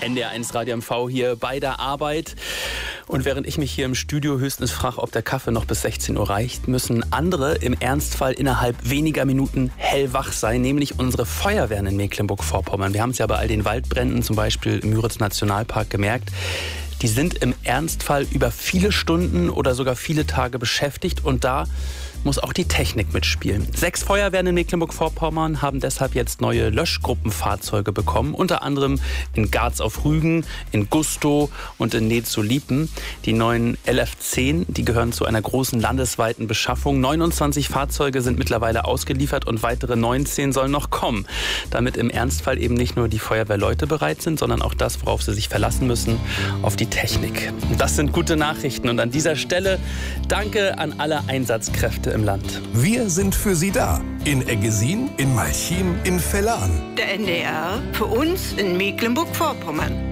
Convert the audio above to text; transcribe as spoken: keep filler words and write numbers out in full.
N D R eins Radio M V hier bei der Arbeit. Und während ich mich hier im Studio höchstens frage, ob der Kaffee noch bis sechzehn Uhr reicht, müssen andere im Ernstfall innerhalb weniger Minuten hellwach sein, nämlich unsere Feuerwehren in Mecklenburg-Vorpommern. Wir haben es ja bei all den Waldbränden, zum Beispiel im Müritz-Nationalpark, gemerkt. Die sind im Ernstfall über viele Stunden oder sogar viele Tage beschäftigt und da muss auch die Technik mitspielen. Sechs Feuerwehren in Mecklenburg-Vorpommern haben deshalb jetzt neue Löschgruppenfahrzeuge bekommen, unter anderem in Garz auf Rügen, in Gustow und in Neetzow-Liepen. Die neuen L F zehn, die gehören zu einer großen landesweiten Beschaffung. neunundzwanzig Fahrzeuge sind mittlerweile ausgeliefert und weitere neunzehn sollen noch kommen, damit im Ernstfall eben nicht nur die Feuerwehrleute bereit sind, sondern auch das, worauf sie sich verlassen müssen, auf die Technik. Und das sind gute Nachrichten und an dieser Stelle danke an alle Einsatzkräfte im Land. Wir sind für Sie da. In Eggesin, in Malchin, in Vellan. Der N D R für uns in Mecklenburg-Vorpommern.